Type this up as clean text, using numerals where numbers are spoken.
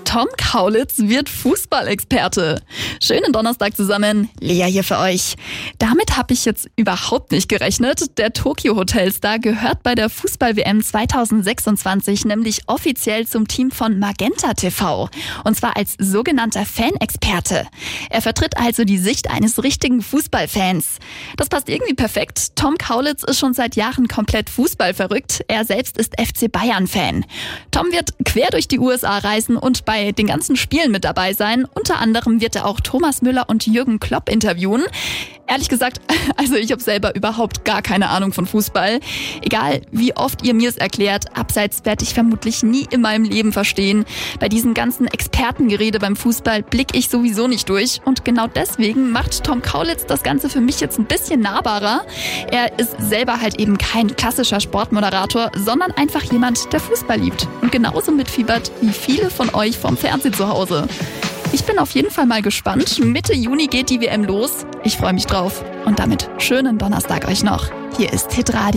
Tom Kaulitz wird Fußballexperte. Schönen Donnerstag zusammen, Lea hier für euch. Damit habe ich jetzt überhaupt nicht gerechnet. Der Tokyo-Hotelstar gehört bei der Fußball-WM 2026 nämlich offiziell zum Team von Magenta TV. Und zwar als sogenannter Fanexperte. Er vertritt also die Sicht eines richtigen Fußballfans. Das passt irgendwie perfekt. Tom Kaulitz ist schon seit Jahren komplett fußballverrückt. Er selbst ist FC Bayern-Fan. Tom wird quer durch die USA reisen und bei den ganzen Spielen mit dabei sein. Unter anderem wird er auch Thomas Müller und Jürgen Klopp interviewen. Ehrlich gesagt, also ich habe selber überhaupt gar keine Ahnung von Fußball. Egal, wie oft ihr mir es erklärt, abseits werde ich vermutlich nie in meinem Leben verstehen. Bei diesem ganzen Expertengerede beim Fußball blicke ich sowieso nicht durch. Und genau deswegen macht Tom Kaulitz das Ganze für mich jetzt ein bisschen nahbarer. Er ist selber halt eben kein klassischer Sportmoderator, sondern einfach jemand, der Fußball liebt. Und genauso mitfiebert wie viele von euch vom Fernsehen zu Hause. Ich bin auf jeden Fall mal gespannt. Mitte Juni geht die WM los. Ich freue mich drauf. Und damit schönen Donnerstag euch noch. Hier ist Hitradio.